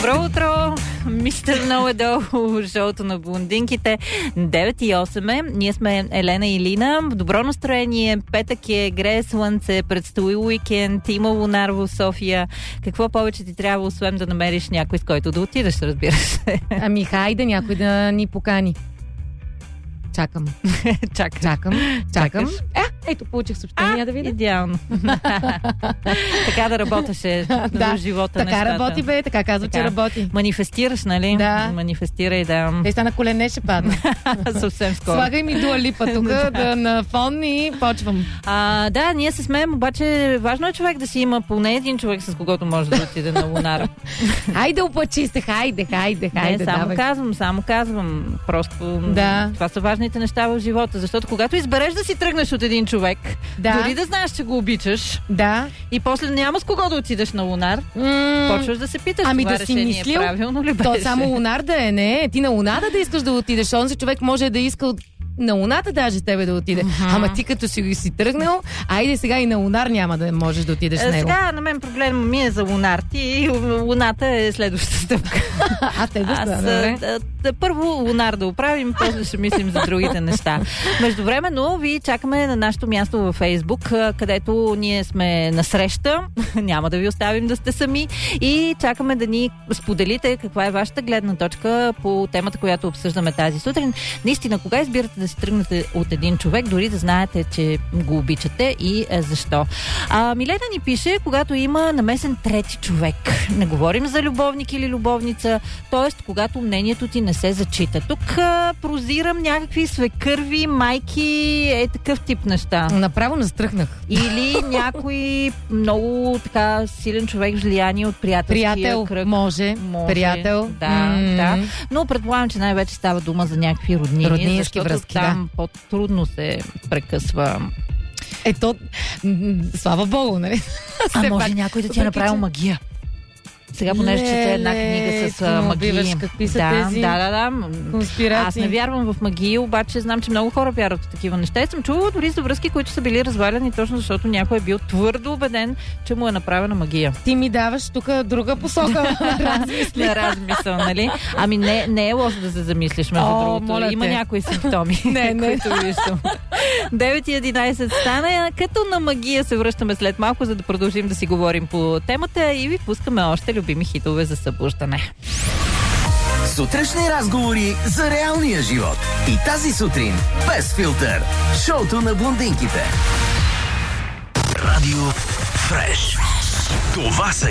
Добро утро, мистер Know-it-all, шоуто на блондинките. 9:08 е. Ние сме Елена и Лина. В добро настроение. Петък е, грее слънце, предстои уикенд, има лунар в София. Какво повече ти трябва, освен да намериш някой, с който да отидеш, разбира се? Ами хайде някой да ни покани. Чакам. Чакам. Ето, получих съобщение да видя. Идеално. Така да работеше в живота така нещата. Работи, бе, така казва, че работи. Манифестираш, нали? Да. Манифестирай, да. Те са на колене ще падна. Съвсем скоро. Слагай ми Дуа Липа тук на фон и почвам. Да, ние се смеем, обаче важно е човек да си има поне един човек, с когото може да отиде на лунара. Хайде, опъчи се, хайде. Не, само казвам. Просто това са важните неща в живота, защото когато избереш да си тръгнеш от един човек, дори да знаеш, че го обичаш, и после няма с кого да отидеш на лунар, почваш да се питаш, ами това да си решение мислил, правилно ли беше? То само лунар да е, не. Ти на луната да искаш да отидеш, онзи човек може да иска на луната даже с тебе да отиде. Ама ти като си тръгнал, айде сега и на лунар няма да можеш да отидеш с него. Сега на мен проблем ми е за лунар. Луната е следващата стъпка. Първо лунар да оправим, после ще мислим за другите неща. Междувременно ви чакаме на нашето място във Фейсбук, където ние сме на среща. Няма да ви оставим да сте сами и чакаме да ни споделите каква е вашата гледна точка по темата, която обсъждаме тази сутрин. Наистина, кога избирате да си тръгнете от един човек, дори да знаете, че го обичате и защо. Милена ни пише, когато има намесен трети човек. Не говорим за любовник или любовница, т.е. когато мнението ти не се зачита. Тук прозирам някакви свекърви, майки, такъв тип неща. Направо настръхнах. Или някой много така силен човек, влияние от приятелския кръг. Може. Приятел. Да. Но предполагам, че най-вече става дума за някакви роднини, защото връзки, там по-трудно се прекъсва. Ето, слава Богу, нали? Може някой да ти е направил магия. Сега, понеже чете една книга с магии. Какви са тези конспирации? Аз не вярвам в магии, обаче знам, че много хора вярват в такива неща. И съм чувала дори за връзки, които са били разваляни, точно защото някой е бил твърдо убеден, че му е направена магия. Ти ми даваш тук друга посока на размисъл, нали? Ами не е лошо да се замислиш, между другото. Има някои симптоми, които виждам. 9:11 стана. Като на магия се връщаме след малко, за да продължим да си говорим по темата и ви пускаме още любими хитове за събуждане. Сутрешни разговори за реалния живот. И тази сутрин без филтър. Шоуто на блондинките. Радио Фреш. Това са